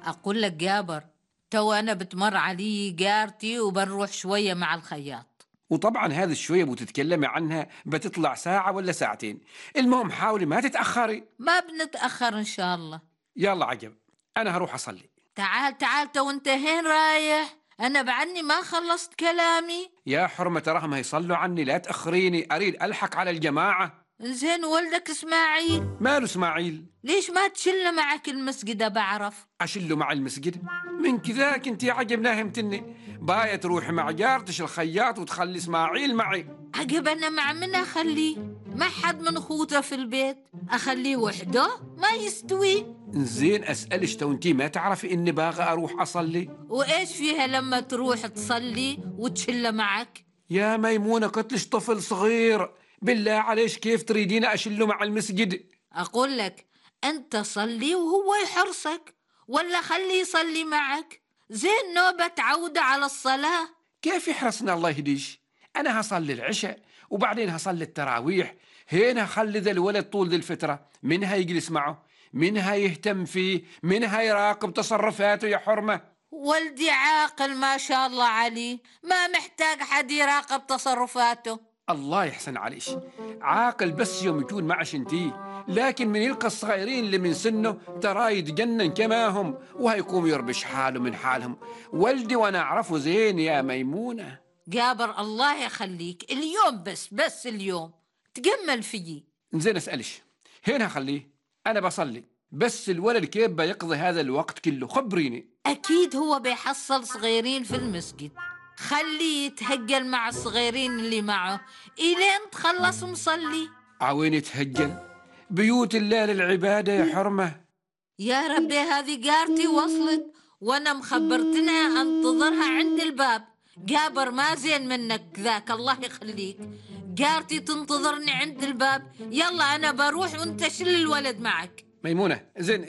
أقول لك جابر، تو أنا بتمر علي جارتي وبنروح شوية مع الخياط. وطبعا هذه الشوية بتتكلمي عنها بتطلع ساعة ولا ساعتين. المهم حاولي ما تتأخري. ما بنتأخر إن شاء الله. يلا عجب، أنا هروح أصلي. تعال تعال، تو أنت هين رايح؟ أنا بعدني ما خلصت كلامي. يا حرمة رحمة يصلوا عني، لا تأخريني، أريد ألحق على الجماعة. زين ولدك إسماعيل؟ ماله إسماعيل؟ ليش ما تشله معك المسجد؟ بعرف أشله مع المسجد؟ من كذاك أنت يا عجب ناهمتني، باية تروحي مع جارتش الخياط وتخلي إسماعيل معي. عجب، أنا مع من أخليه؟ ما حد من أخوته في البيت، أخليه وحده ما يستوي. زين أسألش، تو أنتي ما تعرفي إني باغى أروح أصلي؟ وإيش فيها لما تروح تصلي وتشله معك؟ يا ميمونة قتلش طفل صغير، بالله عليش كيف تريدين أشله مع المسجد؟ أقول لك أنت صلي وهو يحرصك، ولا خليه يصلي معك. زين نوبة عودة على الصلاة. كيف يحرصنا الله يهديش؟ أنا هصلي العشاء وبعدين هصلي التراويح، هنا خلي ذا الولد طول ذي الفترة، منها يجلس معه، منها يهتم فيه، منها يراقب تصرفاته يا حرمة. ولدي عاقل ما شاء الله عليه، ما محتاج حد يراقب تصرفاته. الله يحسن عليش، عاقل بس يوم يكون معش انتي، لكن من يلقى الصغيرين اللي من سنه ترى يتجنن كما هم، وهيقوم يربش حاله من حالهم. ولدي وانا اعرفه زين يا ميمونة. جابر الله يخليك، اليوم بس اليوم تجمل فيي. زين اسألش، هنا خليه، انا بصلي، بس الولد كيف بيقضي هذا الوقت كله؟ خبريني. أكيد هو بيحصل صغيرين في المسجد، خليه يتهجل مع الصغيرين اللي معه إلين تخلص مصلي. عوين يتهجل؟ بيوت الله للعبادة يا حرمة. يا ربي، هذه جارتي وصلت وانا مخبرتنها انتظرها عند الباب. جابر ما زين منك ذاك، الله يخليك. جارتي تنتظرني عند الباب. يلا انا بروح وانت شل الولد معك. ميمونة زين،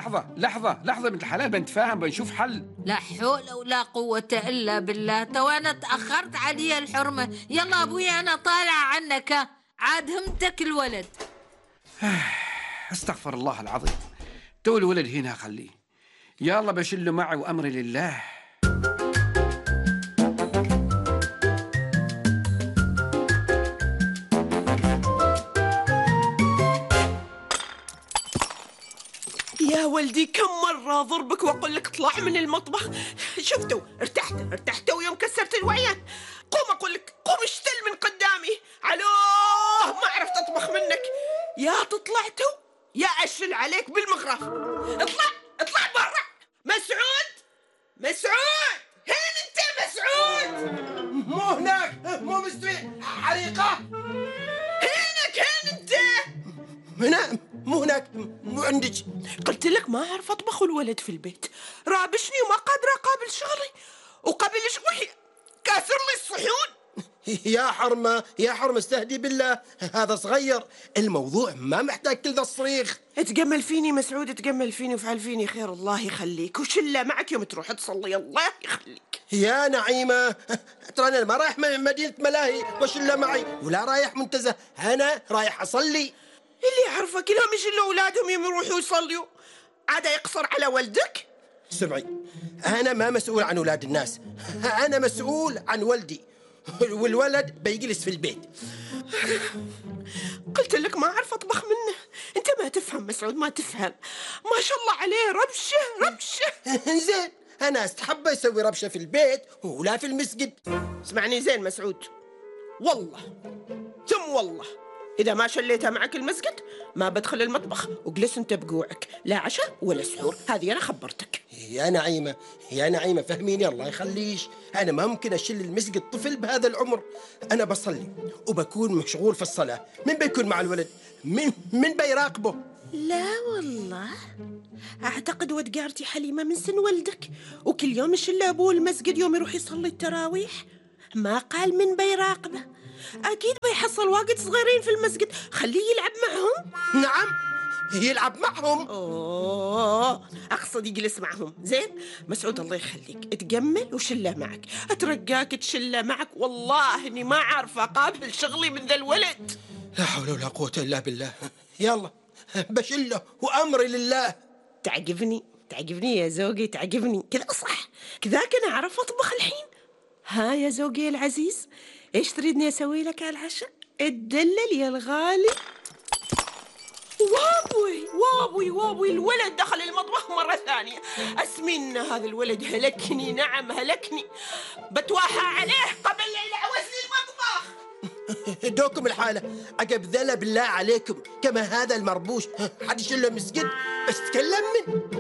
لحظة بنت الحلال، بنتفاهم بنشوف حل. لا حول ولا قوة إلا بالله، تو أنا تأخرت علي الحرمة. يلا أبوي أنا طالعة عنك، عاد همتك الولد. استغفر الله العظيم، تو الولد هنا خليه، يلا بشله معي وأمري لله. يا ولدي كم مرة أضربك وأقول لك اطلع من المطبخ؟ شفتوا ارتحتوا يوم كسرت الوعيان. قوم أقول لك، قوم اشتل من قدامي. علوه ما عرفت أطبخ منك، يا تطلعتوا يا أشل عليك بالمغرف. اطلع برا. مسعود هين أنت مسعود؟ مو هناك، مو مستوي حريقة. هين أنت؟ هنا مو هناك، مو عندك. قلت لك ما أعرف أطبخ والولد في البيت رابشني وما قادرة أقابل شغلي، وقبل شوي كاسر لي الصحون. يا حرمة استهدي بالله، هذا صغير، الموضوع ما محتاج كل ذا الصريخ. اتجمل فيني مسعود، اتجمل فيني وفعل فيني خير، الله يخليك، وشلة معك يوم تروح تصلي، الله يخليك. يا نعيمة، ترى أنا ما رايح مدينة ملاهي وشلة معي، ولا رايح منتزه، أنا رايح أصلي. اللي يعرفك لهم يشلوا أولادهم يروحوا يصلوا، عاد يقصر على ولدك؟ سمعي، أنا ما مسؤول عن أولاد الناس، أنا مسؤول عن ولدي، والولد بيجلس في البيت. قلت لك ما أعرف أطبخ منه. أنت ما تفهم مسعود، ما تفهم، ما شاء الله عليه ربشة. زين، أنا استحب يسوي ربشة في البيت ولا في المسجد. اسمعني زين مسعود، والله ثم والله إذا ما شليتها معك المسجد ما بدخل المطبخ، وجلس أنت بقوعك، لا عشاء ولا سحور، هذه أنا خبرتك. يا نعيمة فهميني الله يخليش، أنا ما ممكن أشيل المسجد طفل بهذا العمر، أنا بصلي وبكون مشغول في الصلاة، من بيكون مع الولد؟ من بيراقبه؟ لا والله، أعتقد ود جارتي حليمة من سن ولدك، وكل يوم يشل أبوه المسجد يوم يروح يصلي التراويح، ما قال من بيراقبه، أكيد بيحصل واجد صغيرين في المسجد، خليه يلعب معهم. نعم، يلعب معهم. أقصد يجلس معهم. زين مسعود الله يخليك، اتجمل وشله معك، أترجاك تشله معك، والله إني ما عارفة أقابل شغلي من ذا الولد. لا حول ولا قوة إلا بالله. يلا بشله وأمري لله. تعجبني تعجبني يا زوجي، تعجبني كذا صح، كذاك أنا أعرف أطبخ الحين. ها يا زوجي العزيز، إيش تريدني أسوي لك على العشاء؟ اتدلل يا الغالي. وابوي الولد دخل المطبخ مرة ثانية. أسمين هذا الولد هلكني، نعم هلكني، بتواحى عليه قبل لا يلعوز لي المطبخ. دوكم الحالة عقب ذلا بالله عليكم، كما هذا المربوش حد يشله مسجد بس تكلم من.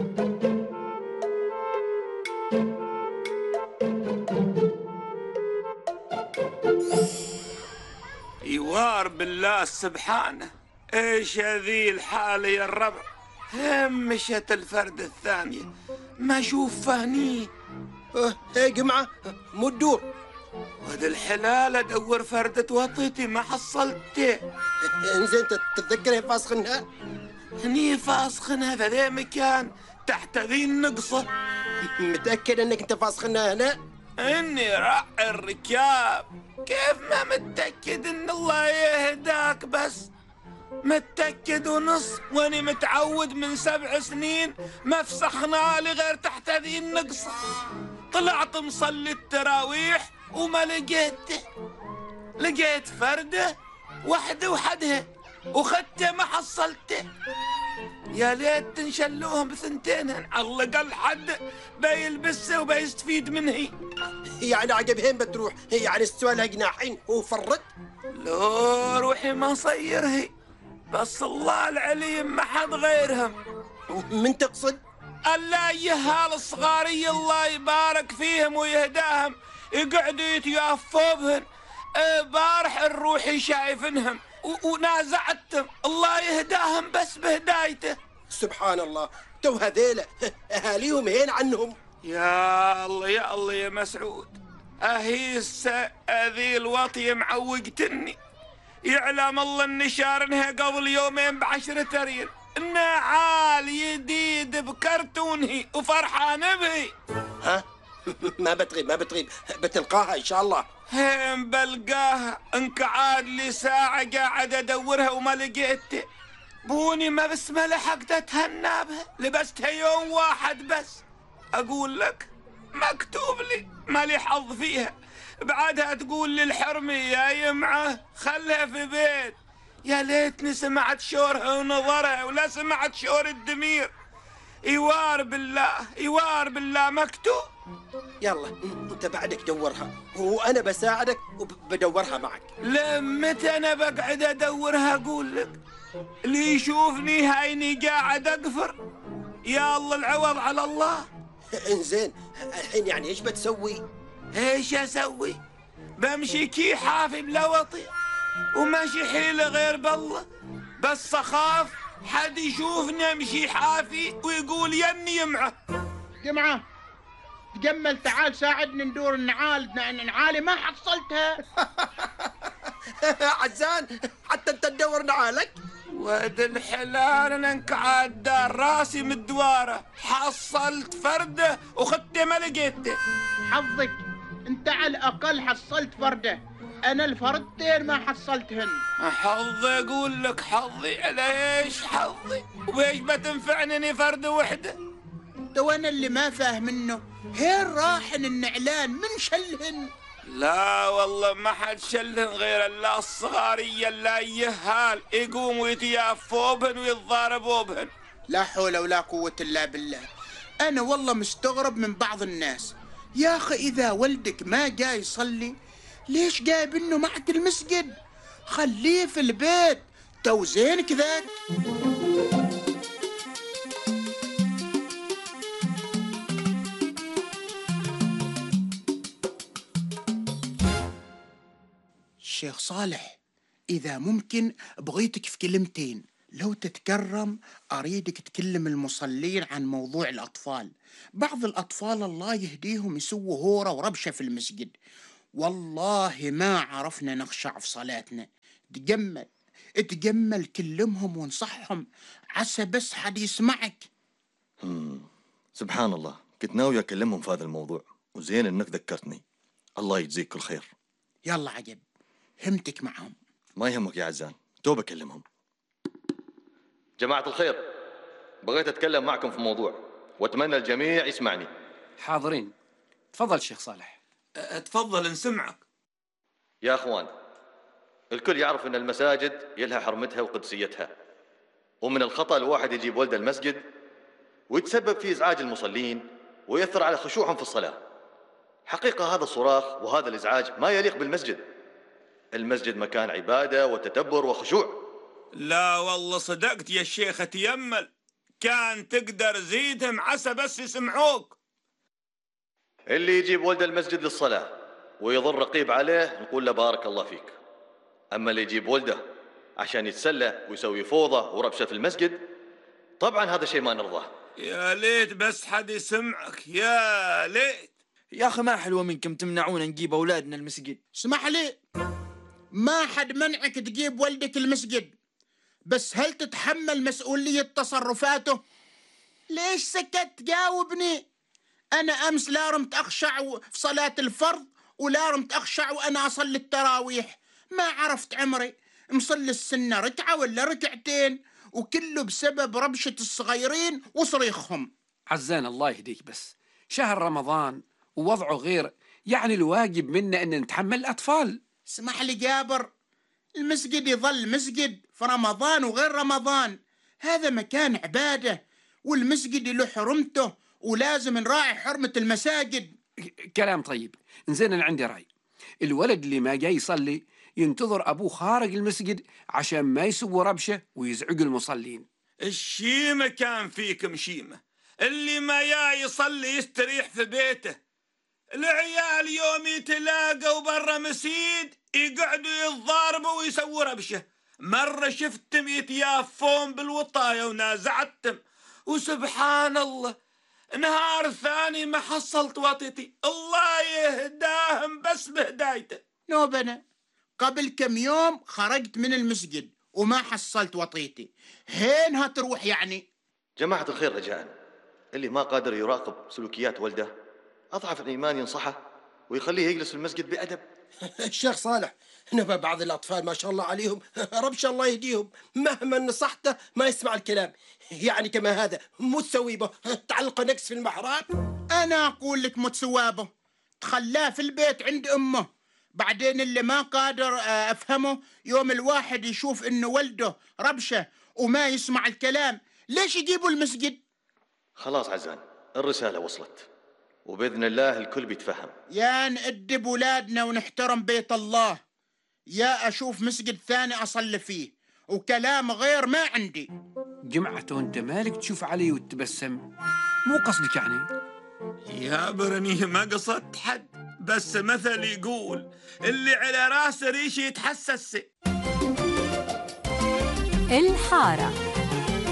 يوار بالله سبحانه، ايش هذه الحالة يا الربع؟ همشت الفرد الثانية ما اشوف فهني. هي جمعة مو تدور. وهذا الحلال ادور فردة وطيتي ما حصلته. انزين تتذكر فاسخ النهار؟ هني فاسخنها في ذي مكان تحت ذي النقصة. متأكد انك انت فاسخنها هنا؟ اني راعي الركاب. كيف ما متأكد ان الله يهداك؟ بس متأكد ونص، واني متعود من 7 سنين ما فسخنا لي غير تحت ذي النقصة. طلعت مصلي التراويح وما لقيته، لقيت فردة وحده وحدها وخدته ما حصلته. يا ليت تنشلوهم بثنتين، على الأقل حد بيلبسه وبيستفيد منه. يعني عقبهين بتروح؟ يعني استوى لها جناحين وفرت؟ لو روحي ما صيرهي، بس الله العليم ما حد غيرهم. من تقصد؟ اللايهال الصغاري الله يبارك فيهم ويهداهم يقعدوا يتيافوا بهن. بارح الروحي شايفنهم ونازعتهم، الله يهداهم بس بهدايته. سبحان الله، تو هذيلا اهاليهم هين عنهم. يا الله يا الله يا مسعود، اهيسه هذي الوطيه معوقتني. يعلم الله اني شارنها قبل يومين ب10 ريال، نعال جديد بكرتونه وفرحان به. ها ما بتغيب بتلقاها ان شاء الله. هين بلقاها؟ انقعد لي ساعة قاعد ادورها وما لقيتها. بوني ما بس ما لحقت اتهنى بها، لبستها يوم واحد بس. اقول لك مكتوب لي ما لي حظ فيها. بعدها تقول لي الحرمي يا يمعه خلها في بيت. يا ليتني سمعت شورها ونظرها ولا سمعت شور الدمير. يوار بالله مكتوب. يلا انت بعدك دورها وانا بساعدك وبدورها معك. لمتى انا بقعد ادورها؟ اقول لك اللي يشوفني هايني قاعد اقفر. يا الله العوض على الله. انزين الحين يعني ايش بتسوي؟ ايش اسوي؟ بمشي كي حافي بلوطي وماشي حيله غير بالله، بس اخاف حد يشوفني امشي حافي ويقول يني يمعه. جمعة تجمل، تعال ساعدني ندور النعال، نعالي ما حصلتها. عزان حتى انت تدور نعالك؟ ود الحلال انا انقعد دار راسي من الدواره، حصلت فرده وخدته ما لقيته. حظك انت على الاقل حصلت فرده، انا الفردتين ما حصلتهن. حظي اقول لك حظي، على ايش حظي؟ وبايش بتنفعني فرده وحده؟ تو انا اللي ما فاهم منه، هين راحن النعلان من شلهن؟ لا والله ما حد شلهن غير الله الصغارية اللايهال يقوموا يتيافوا بهن ويتضاربوا بهن. لا حول ولا قوة الا بالله. انا والله مستغرب من بعض الناس. يا اخي اذا ولدك ما جاي يصلي ليش جايب انه معك المسجد؟ خليه في البيت، تو زين كذاك. شيخ صالح إذا ممكن بغيتك في كلمتين، لو تتكرم أريدك تكلم المصلين عن موضوع الأطفال. بعض الأطفال الله يهديهم يسووا هورة وربشة في المسجد، والله ما عرفنا نخشع في صلاتنا. تجمل كلمهم وانصحهم عسى بس حد يسمعك. سبحان الله، كنت ناوي أكلمهم في هذا الموضوع وزين إنك ذكرتني. الله يجزيك كل خير. يلا عجب، همتك معهم. ما يهمك يا عزان، تو بكلمهم. جماعة الخير، بغيت أتكلم معكم في موضوع. وأتمنى الجميع يسمعني. حاضرين. تفضل شيخ صالح. تفضل نسمعك. يا أخوان، الكل يعرف أن المساجد يلها حرمتها وقدسيتها، ومن الخطأ الواحد يجيب ولده المسجد ويتسبب في إزعاج المصلين ويأثر على خشوعهم في الصلاة. حقيقة هذا الصراخ وهذا الإزعاج ما يليق بالمسجد. المسجد مكان عبادة وتدبر وخشوع. لا والله صدقت يا شيخ، تيمل كان تقدر زيدهم عسى بس يسمعوك. اللي يجيب ولده المسجد للصلاة ويظل رقيب عليه نقول له بارك الله فيك. أما اللي يجيب ولده عشان يتسلى ويسوي فوضى وربشة في المسجد، طبعا هذا شيء ما نرضاه. يا ليت بس حد يسمعك، يا ليت. يا أخي ما حلوة منكم تمنعونا نجيب أولادنا المسجد. اسمح لي، ما حد منعك تجيب ولدك المسجد، بس هل تتحمل مسؤولية تصرفاته؟ ليش سكت؟ جاوبني. أنا أمس لا رمت أخشع في صلاة الفرض ولا رمت أخشع وأنا أصلي التراويح. ما عرفت عمري مصلي السنة ركعة ولا ركعتين، وكله بسبب ربشة الصغيرين وصريخهم. عزان الله يهديك، بس شهر رمضان ووضعه غير، يعني الواجب منا أن نتحمل الأطفال. اسمح لي جابر، المسجد يظل مسجد في رمضان وغير رمضان. هذا مكان عبادة، والمسجد له حرمته ولازم نراعي حرمة المساجد. كلام طيب. إنزين أنا عندي رأي. الولد اللي ما جاي يصلي ينتظر أبوه خارج المسجد عشان ما يسووا ربشة ويزعجوا المصلين. الشيمة كان فيكم شيمة. اللي ما يصلي يستريح في بيته. العيال يوم يتلاقوا برا مسيد يقعدوا يتضاربوا ويسووا ربشة. مرة شفتم يتيافون بالوطاية ونازعتم، وسبحان الله نهار ثاني ما حصلت وطيتي. الله يهداهم بس بهدايته. نوبنا قبل كم يوم خرجت من المسجد وما حصلت وطيتي، هين هتروح يعني؟ جماعة الخير رجاء، اللي ما قادر يراقب سلوكيات ولده أضعف الإيمان ينصحه ويخليه يجلس في المسجد بأدب. الشيخ صالح، نبى بعض الأطفال ما شاء الله عليهم ربش الله يهديهم، مهما نصحته ما يسمع الكلام. يعني كما هذا متسويبه تعلق نقص في المحراب. أنا أقول لك متسوابه تخلاه في البيت عند أمه. بعدين اللي ما قادر أفهمه، يوم الواحد يشوف إنه ولده ربشة وما يسمع الكلام، ليش يجيبوا المسجد؟ خلاص عزان، الرسالة وصلت وبإذن الله الكل بيتفهم. يا نأدب ولادنا ونحترم بيت الله، يا أشوف مسجد ثاني أصلي فيه، وكلام غير ما عندي. جمعته أنت مالك تشوف علي وتبسم؟ مو قصدك يعني؟ يا برني ما قصدت حد، بس مثل يقول اللي على راسه ريش يتحسس. الحارة.